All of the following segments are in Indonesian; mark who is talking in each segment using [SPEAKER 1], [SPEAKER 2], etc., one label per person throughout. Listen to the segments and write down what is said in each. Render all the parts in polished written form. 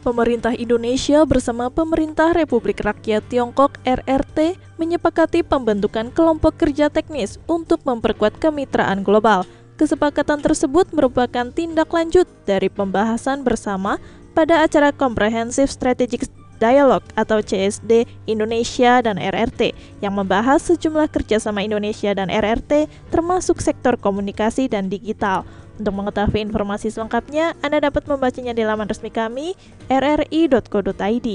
[SPEAKER 1] Pemerintah Indonesia bersama Pemerintah Republik Rakyat Tiongkok (RRT) menyepakati pembentukan kelompok kerja teknis untuk memperkuat kemitraan global. Kesepakatan tersebut merupakan tindak lanjut dari pembahasan bersama pada acara Comprehensive Strategic Dialogue atau CSD Indonesia dan RRT yang membahas sejumlah kerjasama Indonesia dan RRT termasuk sektor komunikasi dan digital. Untuk mengetahui informasi selengkapnya, Anda dapat membacanya di laman resmi kami, rri.co.id.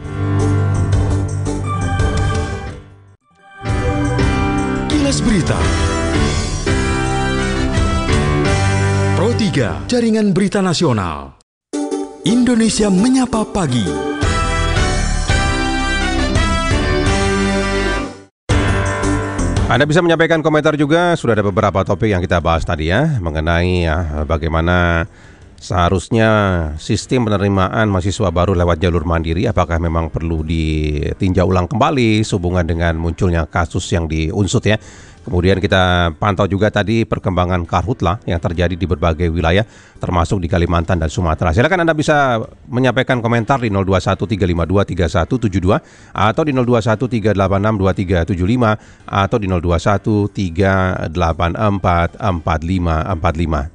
[SPEAKER 2] Kilas Berita Pro 3, Jaringan Berita Nasional. Indonesia Menyapa Pagi.
[SPEAKER 3] Anda bisa menyampaikan komentar juga, sudah ada beberapa topik yang kita bahas tadi ya, mengenai bagaimana seharusnya sistem penerimaan mahasiswa baru lewat jalur mandiri, apakah memang perlu ditinjau ulang kembali sehubungan dengan munculnya kasus yang diunsut ya. Kemudian kita pantau juga tadi perkembangan karhutla yang terjadi di berbagai wilayah, termasuk di Kalimantan dan Sumatera. Silakan Anda bisa menyampaikan komentar di 0213523172 atau di 0213862375 atau di 0213844545.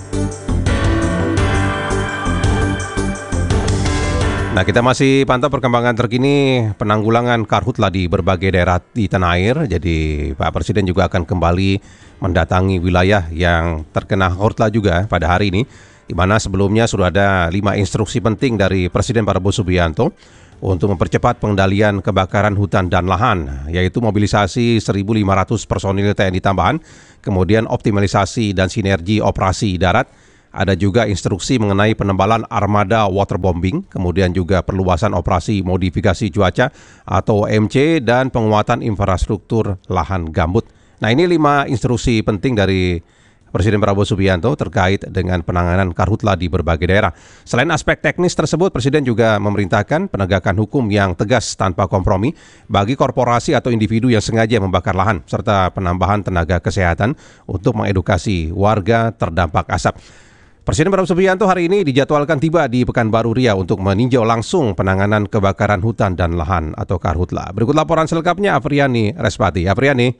[SPEAKER 3] Nah, kita masih pantau perkembangan terkini penanggulangan karhutla di berbagai daerah di tanah air. Jadi Pak Presiden juga akan kembali mendatangi wilayah yang terkena karhutla juga pada hari ini, di mana sebelumnya sudah ada 5 instruksi penting dari Presiden Prabowo Subianto untuk mempercepat pengendalian kebakaran hutan dan lahan, yaitu mobilisasi 1.500 personil TNI tambahan, kemudian optimalisasi dan sinergi operasi darat. Ada juga instruksi mengenai penebalan armada waterbombing, kemudian juga perluasan operasi modifikasi cuaca atau OMC dan penguatan infrastruktur lahan gambut. Nah, ini 5 instruksi penting dari Presiden Prabowo Subianto terkait dengan penanganan karhutla di berbagai daerah. Selain aspek teknis tersebut, Presiden juga memerintahkan penegakan hukum yang tegas tanpa kompromi bagi korporasi atau individu yang sengaja membakar lahan, serta penambahan tenaga kesehatan untuk mengedukasi warga terdampak asap. Presiden Prabowo Subianto hari ini dijadwalkan tiba di Pekanbaru Riau untuk meninjau langsung penanganan kebakaran hutan dan lahan atau karhutla. Berikut laporan selengkapnya Afriani Respati. Afriani.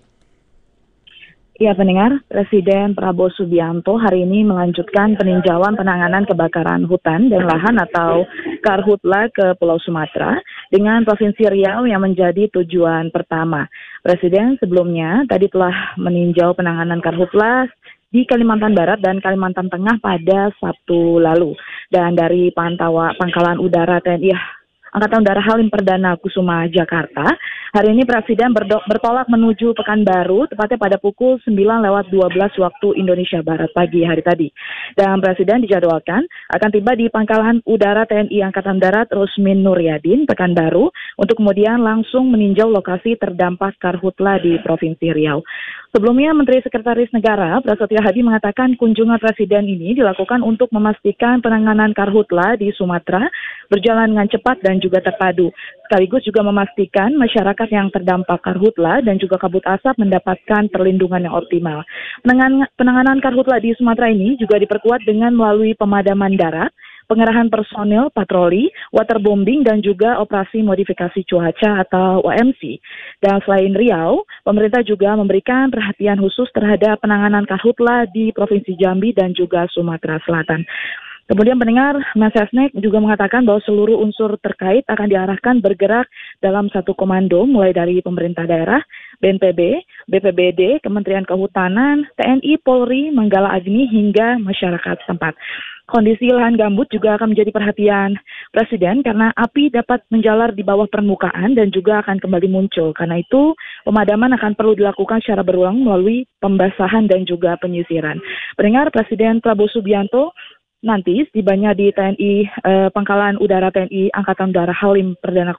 [SPEAKER 4] Ya, pendengar, Presiden Prabowo Subianto hari ini melanjutkan peninjauan penanganan kebakaran hutan dan lahan atau karhutla ke Pulau Sumatera dengan Provinsi Riau yang menjadi tujuan pertama. Presiden sebelumnya tadi telah meninjau penanganan karhutla di Kalimantan Barat dan Kalimantan Tengah pada Sabtu lalu. Dan dari Pangkalan Udara TNI Angkatan Udara Halim Perdana Kusuma Jakarta, hari ini Presiden bertolak menuju Pekanbaru, tepatnya pada pukul 9:12 waktu Indonesia Barat pagi hari tadi. Dan Presiden dijadwalkan akan tiba di Pangkalan Udara TNI Angkatan Darat Rusmin Nuryadin, Pekanbaru, untuk kemudian langsung meninjau lokasi terdampak karhutla di Provinsi Riau. Sebelumnya, Menteri Sekretaris Negara Prasetyo Hadi mengatakan kunjungan Presiden ini dilakukan untuk memastikan penanganan karhutla di Sumatera berjalan dengan cepat dan juga terpadu. Sekaligus juga memastikan masyarakat yang terdampak karhutla dan juga kabut asap mendapatkan perlindungan yang optimal. Penanganan karhutla di Sumatera ini juga diperkuat dengan melalui pemadaman darat, pengerahan personil patroli, waterbombing, dan juga operasi modifikasi cuaca atau OMC. Dan selain Riau, pemerintah juga memberikan perhatian khusus terhadap penanganan karhutla di Provinsi Jambi dan juga Sumatera Selatan. Kemudian pendengar, Mensesnek juga mengatakan bahwa seluruh unsur terkait akan diarahkan bergerak dalam satu komando, mulai dari pemerintah daerah, BNPB, BPBD, Kementerian Kehutanan, TNI, Polri, Manggala Agni, hingga masyarakat setempat. Kondisi lahan gambut juga akan menjadi perhatian Presiden karena api dapat menjalar di bawah permukaan dan juga akan kembali muncul. Karena itu, pemadaman akan perlu dilakukan secara berulang melalui pembasahan dan juga penyisiran. Pendengar, Presiden Prabowo Subianto nanti tibanya di Pangkalan Udara TNI Angkatan Udara Halim Perdana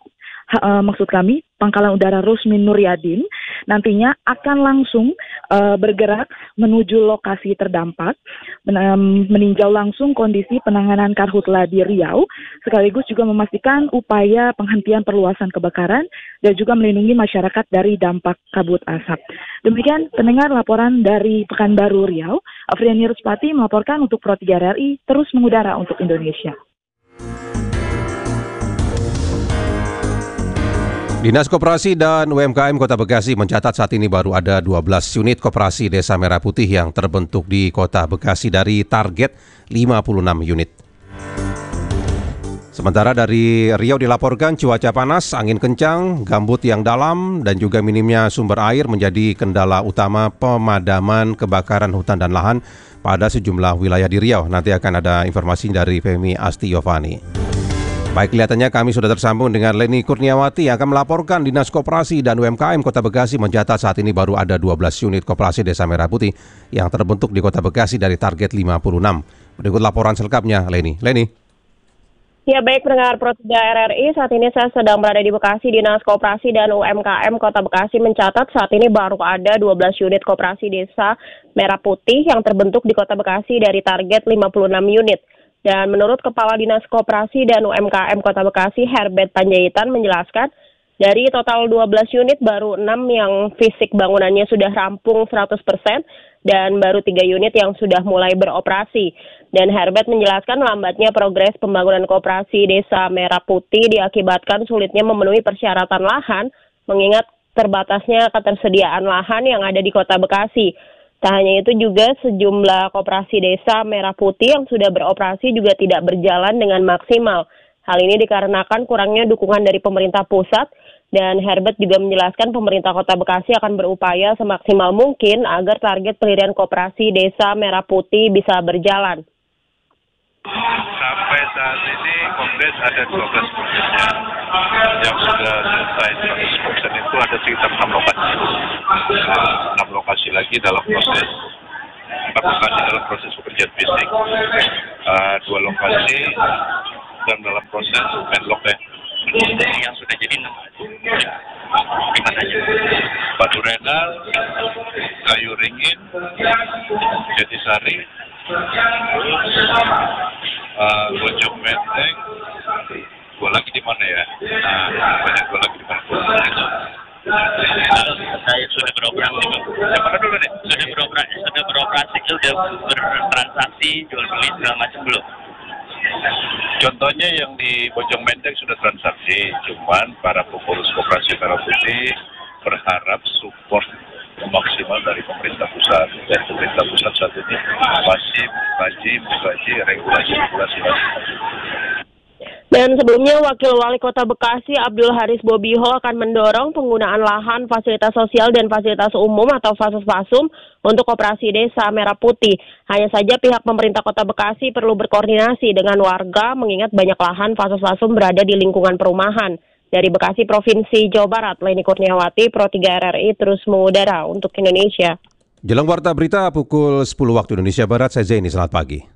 [SPEAKER 4] Pangkalan Udara Rusmin Nuryadin nantinya akan langsung bergerak menuju lokasi terdampak, meninjau langsung kondisi penanganan karhutla di Riau, sekaligus juga memastikan upaya penghentian perluasan kebakaran dan juga melindungi masyarakat dari dampak kabut asap. Demikian pendengar laporan dari Pekanbaru Riau. Afriani Respati melaporkan untuk Pro 3 RRI terus mengudara untuk Indonesia.
[SPEAKER 3] Dinas Koperasi dan UMKM Kota Bekasi mencatat saat ini baru ada 12 unit koperasi Desa Merah Putih yang terbentuk di Kota Bekasi dari target 56 unit. Sementara dari Riau dilaporkan cuaca panas, angin kencang, gambut yang dalam, dan juga minimnya sumber air menjadi kendala utama pemadaman kebakaran hutan dan lahan pada sejumlah wilayah di Riau. Nanti akan ada informasi dari Femi Astiovani. Baik, kelihatannya kami sudah tersambung dengan Leni Kurniawati yang akan melaporkan Dinas Koperasi dan UMKM Kota Bekasi mencatat saat ini baru ada 12 unit koperasi Desa Merah Putih yang terbentuk di Kota Bekasi dari target 56. Berikut laporan selengkapnya, Leni.
[SPEAKER 5] Ya baik, pendengar Pro 3 RRI, saat ini saya sedang berada di Bekasi. Dinas Koperasi dan UMKM Kota Bekasi mencatat saat ini baru ada 12 unit koperasi Desa Merah Putih yang terbentuk di Kota Bekasi dari target 56 unit. Dan menurut Kepala Dinas Koperasi dan UMKM Kota Bekasi, Herbert Panjaitan menjelaskan, dari total 12 unit baru 6 yang fisik bangunannya sudah rampung 100% dan baru 3 unit yang sudah mulai beroperasi. Dan Herbert menjelaskan lambatnya progres pembangunan koperasi Desa Merah Putih diakibatkan sulitnya memenuhi persyaratan lahan, mengingat terbatasnya ketersediaan lahan yang ada di Kota Bekasi. Tak hanya itu juga sejumlah koperasi Desa Merah Putih yang sudah beroperasi juga tidak berjalan dengan maksimal. Hal ini dikarenakan kurangnya dukungan dari pemerintah pusat, dan Herbert juga menjelaskan pemerintah Kota Bekasi akan berupaya semaksimal mungkin agar target pendirian koperasi Desa Merah Putih bisa berjalan.
[SPEAKER 6] Sampai saat ini Kongres ada 12 prosesnya yang sudah selesai 100% itu ada sekitar 6 lokasi. 6 lokasi lagi dalam proses 4 lokasi dalam proses pekerjaan fisik. 2 lokasi dan dalam proses padlock ya. Yang sudah jadi 6 ya. Gimana aja? Batu Renal, Kayu Ringin, Jatisari, Bojong Menteng, 2 lagi di mana ya? Banyak 2 lagi di mana? Saya sudah beroperasi, Bang. Mana dulu nih? Sudah beroperasi, sudah bertransaksi, jual beli segala macam belum? Contohnya yang di Bojong Menteng sudah transaksi, cuman para pengurus koperasi Merah Putih berharap support maksimal dari pemerintah pusat, dan pemerintah pusat saat ini masih mengkaji regulasi.
[SPEAKER 5] Dan sebelumnya Wakil Wali Kota Bekasi Abdul Haris Bobiho akan mendorong penggunaan lahan fasilitas sosial dan fasilitas umum atau FASUM untuk koperasi Desa Merah Putih. Hanya saja pihak pemerintah Kota Bekasi perlu berkoordinasi dengan warga mengingat banyak lahan FASUM berada di lingkungan perumahan. Dari Bekasi, Provinsi Jawa Barat, Leni Kurniawati, Pro 3 RRI terus mengudara untuk Indonesia.
[SPEAKER 3] Jelang warta berita pukul 10 waktu Indonesia Barat, saya Zaini, selamat pagi.